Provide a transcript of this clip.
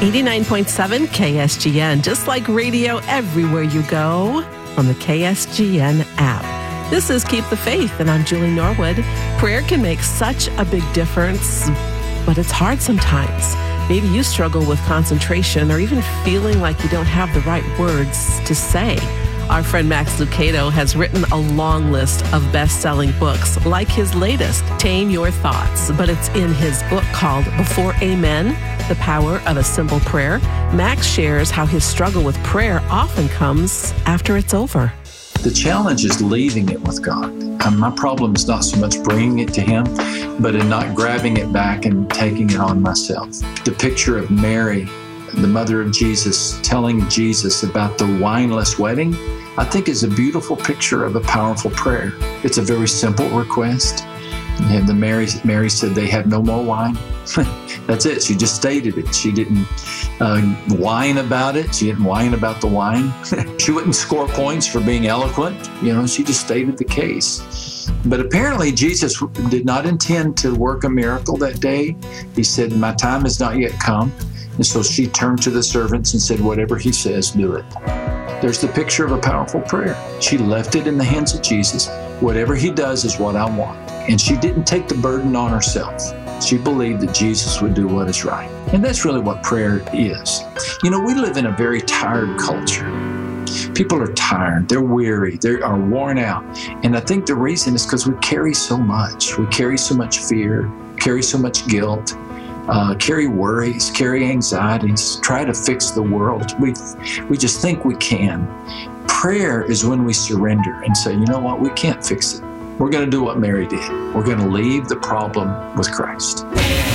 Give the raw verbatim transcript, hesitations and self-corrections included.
eighty-nine point seven K S G N, just like radio everywhere you go on the K S G N app. This is Keep the Faith, and I'm Julie Norwood. Prayer can make such a big difference, but it's hard sometimes. Maybe you struggle with concentration or even feeling like you don't have the right words to say. Our friend Max Lucado has written a long list of best-selling books, like his latest, Tame Your Thoughts, but it's in his book called Before Amen, The Power of a Simple Prayer. Max shares how his struggle with prayer often comes after it's over. The challenge is leaving it with God. Um, my problem is not so much bringing it to Him, but in not grabbing it back and taking it on myself. The picture of Mary, the mother of Jesus, telling Jesus about the wineless wedding, I think is a beautiful picture of a powerful prayer. It's a very simple request. And the Mary, Mary said they had no more wine. That's it. She just stated it. She didn't uh, whine about it. She didn't whine about the wine. She wouldn't score points for being eloquent. You know, she just stated the case. But apparently Jesus did not intend to work a miracle that day. He said, my time has not yet come. And so she turned to the servants and said, whatever he says, do it. There's the picture of a powerful prayer. She left it in the hands of Jesus. Whatever he does is what I want. And she didn't take the burden on herself. She believed that Jesus would do what is right. And that's really what prayer is. You know, we live in a very tired culture. People are tired. They're weary. They are worn out. And I think the reason is because we carry so much. We carry so much fear, carry so much guilt. Uh, carry worries, carry anxieties, try to fix the world. We we just think we can. Prayer is when we surrender and say, you know what, we can't fix it. We're going to do what Mary did. We're going to leave the problem with Christ.